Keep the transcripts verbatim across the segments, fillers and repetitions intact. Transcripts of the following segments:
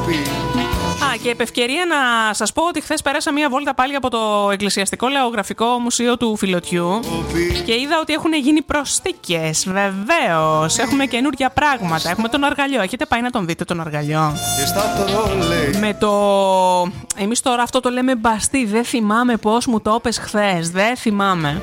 Α, και επ' ευκαιρία να σας πω ότι χθες πέρασα μία βόλτα πάλι από το Εκκλησιαστικό Λαογραφικό Μουσείο του Φιλοτιού και είδα ότι έχουν γίνει προσθήκες. Βεβαίως, έχουμε καινούργια πράγματα. Έχουμε τον Αργαλιό. Έχετε πάει να τον δείτε τον Αργαλιό? Με το... Εμείς τώρα αυτό το λέμε μπαστί. Δεν θυμάμαι πώς μου το είπες χθες. Δεν θυμάμαι.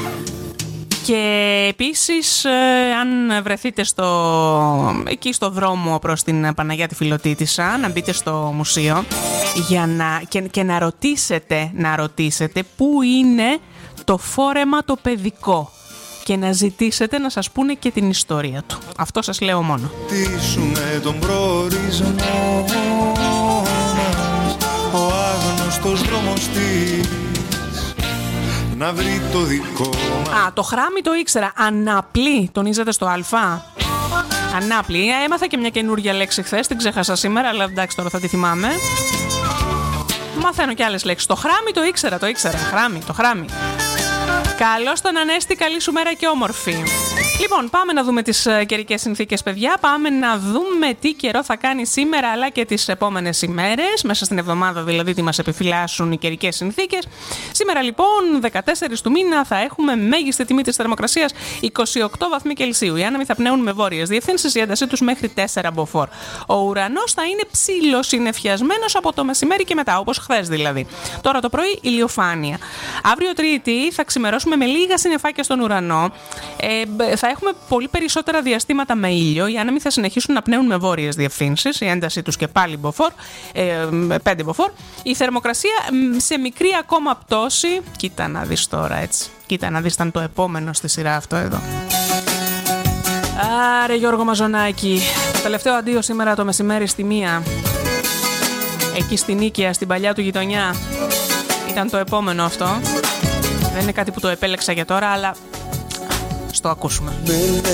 Και επίσης, ε, αν βρεθείτε στο, εκεί στο δρόμο προς την Παναγιά τη Φιλοτίτισσα, να μπείτε στο μουσείο για να, και, και να ρωτήσετε, να ρωτήσετε πού είναι το φόρεμα το παιδικό και να ζητήσετε να σας πούνε και την ιστορία του. Αυτό σας λέω μόνο. Τίσουμε τον προορισμό μας, ο άγνωστος δρόμος της να βρει το δικό μας. Α, το χράμι το ήξερα. Ανάπλη, τονίζετε στο α. Ανάπλη. Έμαθα και μια καινούργια λέξη χθες, την ξέχασα σήμερα, αλλά εντάξει τώρα θα τη θυμάμαι. Μαθαίνω και άλλες λέξεις. Το χράμι το ήξερα, το ήξερα. Χράμι, το χράμι. Καλώς τον Ανέστη, καλή σου μέρα και όμορφη. Λοιπόν, πάμε να δούμε τις καιρικές συνθήκες, παιδιά. Πάμε να δούμε τι καιρό θα κάνει σήμερα αλλά και τις επόμενες ημέρες. Μέσα στην εβδομάδα δηλαδή τι μας επιφυλάσσουν οι καιρικές συνθήκες. Σήμερα λοιπόν, δεκατέσσερις του μήνα, θα έχουμε μέγιστη τιμή της θερμοκρασίας είκοσι οκτώ βαθμοί Κελσίου. Οι άνεμοι θα πνέουν με βόρειες διευθύνσεις, η έντασή τους μέχρι τέσσερα μποφόρ. Ο ουρανός θα είναι ψιλοσυννεφιασμένος από το μεσημέρι και μετά, όπως χθες δηλαδή. Τώρα το πρωί ηλιοφάνεια. Αύριο Τρίτη θα ξημερώσουμε με λίγα συννεφάκια στον ουρανό. Ε, θα έχουμε πολύ περισσότερα διαστήματα με ήλιο. Οι άνεμοι θα συνεχίσουν να πνέουν με βόρειες διευθύνσεις. Η έντασή τους και πάλι μποφόρ, ε, πέντε μποφόρ. Η θερμοκρασία σε μικρή ακόμα πτώση. Κοίτα να δεις τώρα, έτσι. Κοίτα να δεις, ήταν το επόμενο στη σειρά αυτό εδώ. Άρε Γιώργο Μαζονάκη. Το τελευταίο αντίο σήμερα το μεσημέρι στη μία. Εκεί στην Νίκαια, στην παλιά του γειτονιά. Ήταν το επόμενο αυτό. Δεν είναι κάτι που το επέλεξα για τώρα, αλλά στο ακούσουμε.